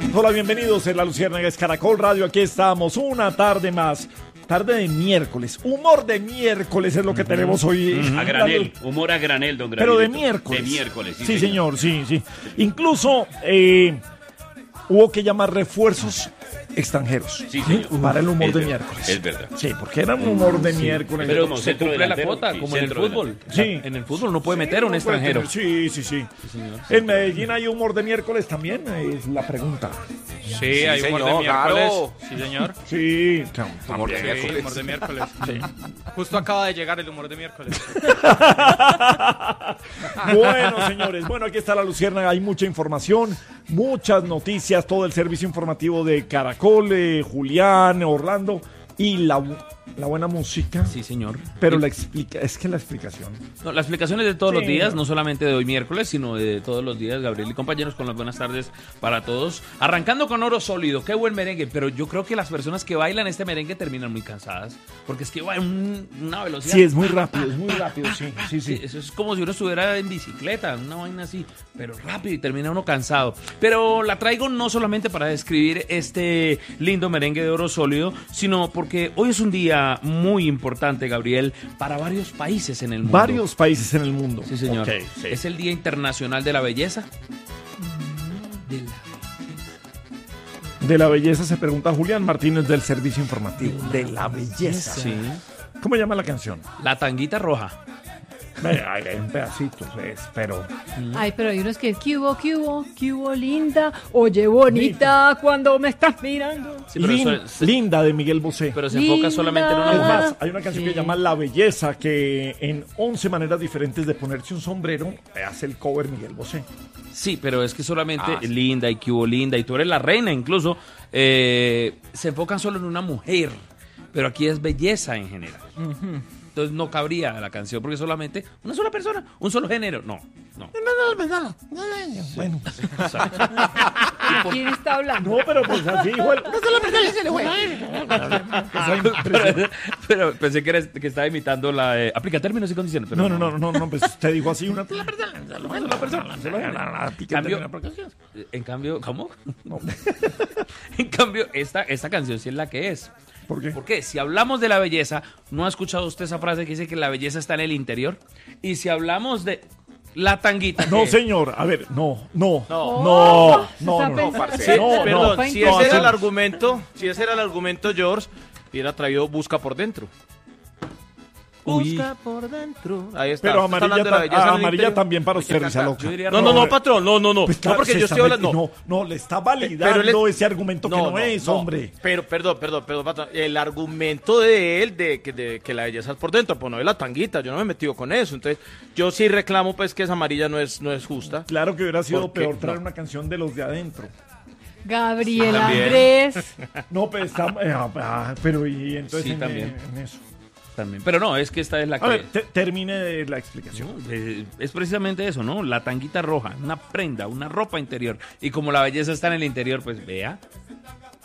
Hola, bienvenidos en La Luciérnaga, es Caracol Radio. Aquí estamos, una tarde más. Tarde de miércoles. Humor de miércoles es lo que tenemos hoy. A granel, humor a granel, don Granel. Pero de miércoles. De miércoles, sí, señor, sí. Incluso hubo que llamar refuerzos extranjeros para el humor de miércoles. Es verdad. Sí, porque era un humor de miércoles. Pero se cumple la cuota, como en el fútbol. Sí. En el fútbol no puede meter un extranjero. Sí. En Medellín hay humor de miércoles también, es la pregunta. Sí, hay humor de miércoles. Claro. Sí, señor. Sí, Humor de miércoles. Sí. Justo acaba de llegar el humor de miércoles. Bueno, señores, aquí está La Luciérnaga, hay mucha información, muchas noticias, todo el servicio informativo de Caracol, Julián, Orlando y la buena música. Sí, señor. Pero la explicación. No, la explicación es de todos los días, no solamente de hoy miércoles, sino de todos los días. Gabriel y compañeros, con las buenas tardes para todos. Arrancando con Oro Sólido, qué buen merengue, pero yo creo que las personas que bailan este merengue terminan muy cansadas, porque es que va en una velocidad. Sí, es muy rápido, sí. Eso es como si uno estuviera en bicicleta, una vaina así, pero rápido y termina uno cansado. Pero la traigo no solamente para describir este lindo merengue de Oro Sólido, sino porque hoy es un día muy importante, Gabriel, para varios países en el mundo. Varios países en el mundo. Sí, señor. Okay, sí. Es el Día Internacional de la Belleza. De la belleza se pregunta Julián Martínez del Servicio Informativo. De la belleza. Sí. ¿Cómo llama la canción? La Tanguita Roja. Hay un pedacito, pero... Ay, pero hay unos que ¿qué hubo, linda? Oye, bonita, cuando me estás mirando. Sí, pero Linda de Miguel Bosé. Pero se enfoca solamente en una Es mujer. más, hay una canción que se llama La Belleza, que en 11 maneras diferentes de ponerse un sombrero hace el cover Miguel Bosé. Sí, pero es que solamente linda y que hubo linda y tú eres la reina incluso, se enfocan solo en una mujer, pero aquí es belleza en general. Entonces no cabría la canción porque solamente una sola persona, un solo género. No. Bueno. ¿Quién está hablando? No, pero pues así, igual. Pero pensé que estaba imitando la de aplica términos y condiciones. Pero No, pues usted dijo así una En cambio, ¿cómo? No. En cambio, esta canción sí es la que es. ¿Por qué? Porque si hablamos de la belleza, ¿no ha escuchado usted esa frase que dice que la belleza está en el interior? Y si hablamos de la tanguita... No, señor, a ver, no. Perdón, si ese era el argumento, George, hubiera traído Busca por dentro. Busca por dentro. Ahí está. Pero amarilla también para usted, Risa Loca. No, patrón, no. Pues No, porque yo estoy hablando. No, le está validando ese argumento que no es, hombre. Pero, perdón, patrón. El argumento de él de que la belleza es por dentro, pues no es la tanguita. Yo no me he metido con eso. Entonces, yo sí reclamo pues que esa amarilla no es justa. Claro que hubiera sido peor traer una canción de los de adentro. Gabriel Andrés. No, pero está... pero y entonces Sí, también. en eso. También. Pero no, es que esta es la que... A ver, termine de la explicación. Es precisamente eso, ¿no? La tanguita roja, una prenda, una ropa interior. Y como la belleza está en el interior, pues vea,